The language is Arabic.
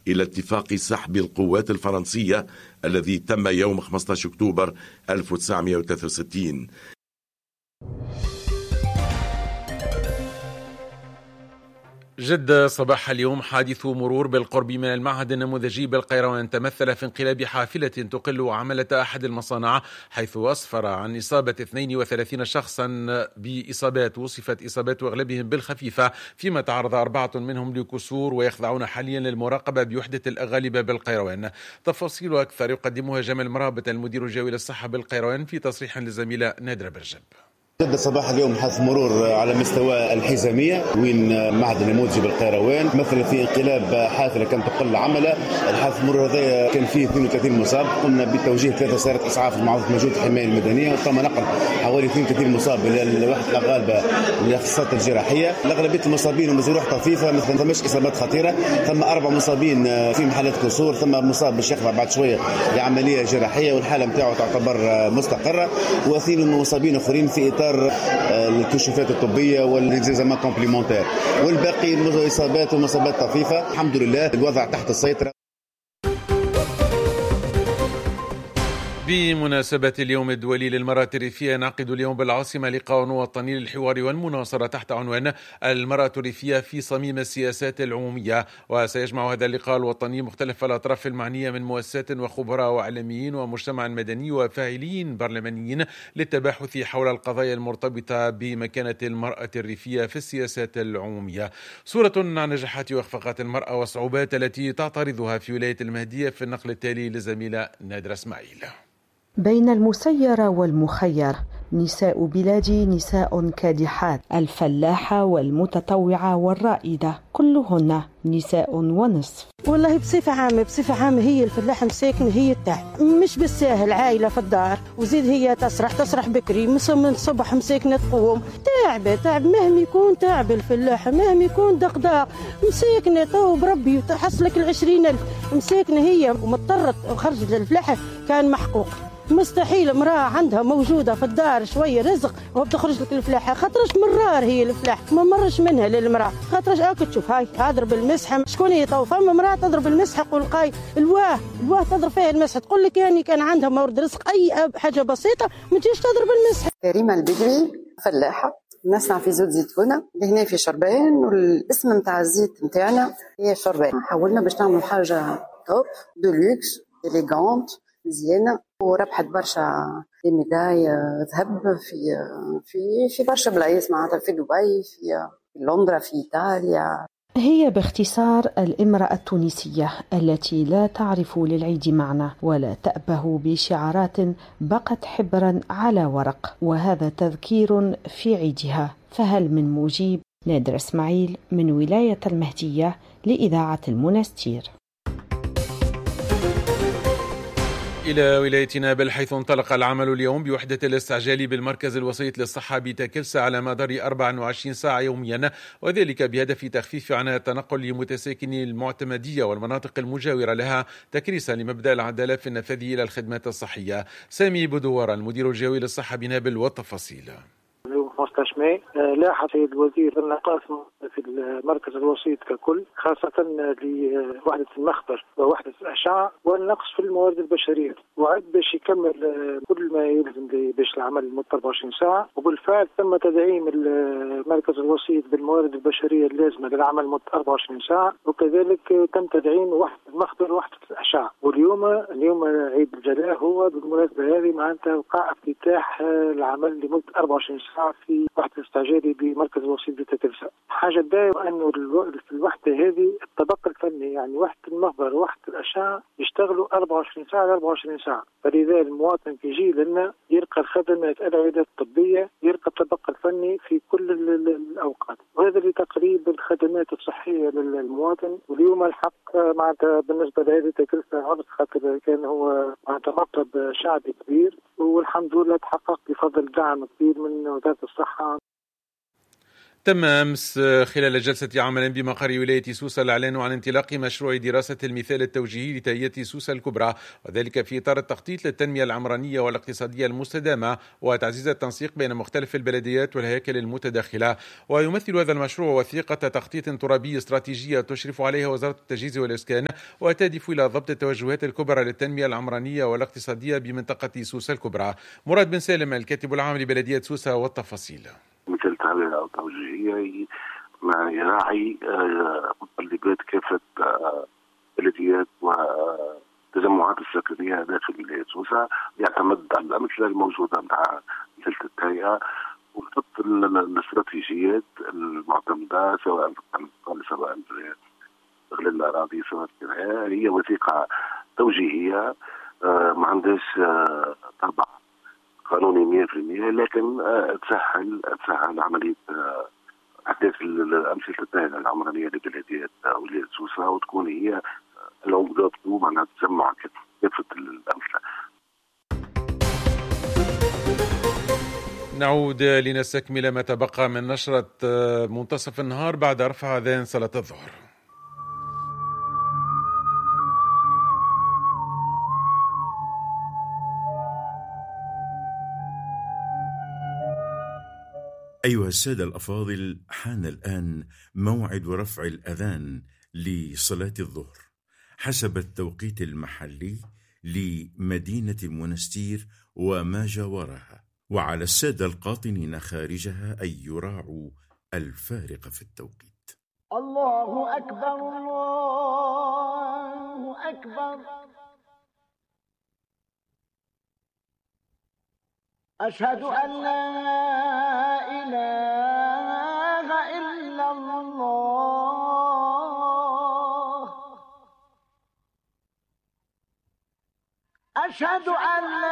إلى اتفاق سحب القوات الفرنسية الذي تم يوم 15 أكتوبر 1963. جدة صباح اليوم حادث مرور بالقرب من المعهد النموذجي بالقيروان تمثل في انقلاب حافلة تقل عملة أحد المصانع، حيث أسفر عن إصابة 32 شخصا بإصابات وصفت إصابات أغلبهم بالخفيفة، فيما تعرض 4 منهم لكسور ويخضعون حاليا للمراقبة بوحدة الأغالبة بالقيروان. تفاصيل أكثر يقدمها جمال مرابط المدير الجوي للصحة بالقيروان في تصريح للزميلة نادرة برجب. جدة صباح اليوم حادث مرور على مستوى الحزامية وين معهد النموذجي بالقيروان مثل في انقلاب حافلة كانت تقل عملة. الحادث المرور هذا كان فيه 32 مصاب، قمنا بتوجيه 3 سيارات إسعاف لمعرض موجود الحماية المدنية، وتم نقل حوالي 32 مصاب إلى وحدة الغالبة للأخصائيات الجراحية. الأغلبية المصابين هم جروح طفيفة، ما ثماش إصابات خطيرة، ثم 4 مصابين في محلات كسور، ثم مصاب باش يخضع بعد شوية لعملية جراحية والحالة نتاعو تعتبر مستقرة، و2 مصابين آخرين في إطار الكشوفات الطبية والإكزامان كومبليمونتير، والباقي إصابات ومصابات طفيفة. الحمد لله الوضع تحت السيطرة. بمناسبة اليوم الدولي للمرأة الريفية ينعقد اليوم بالعاصمة لقاء وطني للحوار والمناصرة تحت عنوان المرأة الريفية في صميم السياسات العمومية، وسيجمع هذا اللقاء الوطني مختلف الأطراف المعنية من مؤسسات وخبراء وإعلاميين ومجتمع مدني وفاعلين برلمانيين للتباحث حول القضايا المرتبطة بمكانة المرأة الريفية في السياسات العمومية. صورة عن نجاحات وإخفاقات المرأة والصعوبات التي تعترضها في ولاية المهدية في النقل التالي للزميلة نادرة اسماعيل. بين المسير والمخير نساء بلادي نساء كادحات، الفلاحة والمتطوعة والرائدة كلهن نساء ونصف. والله بصفة عامة هي الفلاحة مساكنة، هي التعب مش بالساهل، عائلة في الدار وزيد هي تسرح بكري من الصبح مساكنة تقوم تعب مهما يكون تعب الفلاحة، مهما يكون دقداق مساكنة تو بربي وتحصلك 20,000 مساكنة هي ومضطرة خرجت للفلاحة كان محقوق. مستحيل امرأة عندها موجودة في الدار شوية رزق وبتخرج لك الفلاحة، خاطرش مرار هي الفلاحة ما مرش منها للمرأة، خاطرش تشوف هاي اضرب المسحة شكون هي تو فما امرأة تضرب المسحة قول قاي الواه تضرب فيها المسحة، تقول لك يعني كان عندها مورد رزق اي حاجة بسيطة ما تجيش تضرب المسحة. كريمة البدوي فلاحة نصنع في زيت زيتونة هنا في شربان، والاسم نتاع الزيت نتاعنا هي شربان. حاولنا باش نعمل حاجة توب دولوكس إليغانت مزيانة، وربحت برشا ميداي ذهب في برشا بلايص معناتها في دبي في لندن في إيطاليا. هي باختصار الامرأة التونسية التي لا تعرف للعيد معنى ولا تأبه بشعارات بقت حبرا على ورق، وهذا تذكير في عيدها. فهل من مجيب؟ نادر اسماعيل من ولاية المهدية لإذاعة المنستير. إلى ولاية نابل حيث انطلق العمل اليوم بوحدة الاستعجال بالمركز الوسيط للصحة بتكلسة على مدار 24 ساعة يوميا، وذلك بهدف تخفيف عناء التنقل لمتساكني المعتمدية والمناطق المجاورة لها، تكريسا لمبدأ العدالة في النفاذ إلى الخدمات الصحية. سامي بودوار المدير الجوي للصحة بنابل والتفاصيل. 15 ماي لاح السيد الوزير النقاص في المركز الوسيط ككل، خاصة لوحدة المخبر ووحدة الأشعة والنقص في الموارد البشرية، وعد باش يكمل كل ما يلزم باش العمل لمدة 24 ساعة. وبالفعل تم تدعيم المركز الوسيط بالموارد البشرية اللازمة للعمل لمدة 24 ساعة، وكذلك تم تدعيم وحدة المخبر ووحدة الأشعة. واليوم عيد الجلاء هو بالمناسبة هذه معناتها وقع افتتاح العمل لمدة 24 ساعة في وحدة استعجالي بمركز الوسيط بتكلسة. حاجة دائما أنه في الوحدة هذه الطبق الفني يعني وحدة المخبر ووحدة الأشعة يشتغلوا 24 ساعة ل 24 ساعة، فلذا المواطن يجي لنا يلقى الخدمات العيادات الطبية، يلقى الطبق الفني في كل الأوقات، وهذا لتقريب الخدمات الصحية للمواطن. واليوم الحق معناتها بالنسبة لهذه تكلسة عرض خاطر كان هو معناتها مطلب شعبي كبير، والحمد لله تحقق بفضل دعم كبير من وزارة الصحة. تم أمس خلال جلسة عمل بمقر ولاية سوسة الإعلان عن انطلاق مشروع دراسة المثال التوجيهي لتهيئة سوسة الكبرى، وذلك في إطار التخطيط للتنمية العمرانية والاقتصادية المستدامة وتعزيز التنسيق بين مختلف البلديات والهياكل المتداخلة. ويمثل هذا المشروع وثيقة تخطيط ترابي استراتيجية تشرف عليها وزارة التجهيز والإسكان، وتهدف إلى ضبط التوجهات الكبرى للتنمية العمرانية والاقتصادية بمنطقة سوسة الكبرى. مراد بن سالم الكاتب العام لبلدية سوسة والتفاصيل. مثل تعبير أو توجيهية ما يراعي متطلبات كافة بلديات وتجمعات السكنية داخل ولاية سوسة، يعتمد على الأمثلة الموجودة مع مثل التهيئة وتحط الاستراتيجيات المعتمدة سواء في الانتقال سواء في استغلال الأراضي سواء هي وثيقة توجيهية ما عندهاش طابع قانوني 100%، لكن تسهل عملية أحداث أمثلة التهيئة العمرانية لبلديات ولاية سوسة، وتكون هي العمدات معناها تجمع كافة الأمثلة. نعود لنستكمل ما تبقى من نشرة منتصف النهار بعد رفع أذان صلاة الظهر. أيها السادة الأفاضل، حان الآن موعد رفع الأذان لصلاة الظهر حسب التوقيت المحلي لمدينة منستير وما جاورها، وعلى السادة القاطنين خارجها أن يراعوا الفارق في التوقيت. الله أكبر الله أكبر، أشهد أن لا إله إلا الله، أشهد أن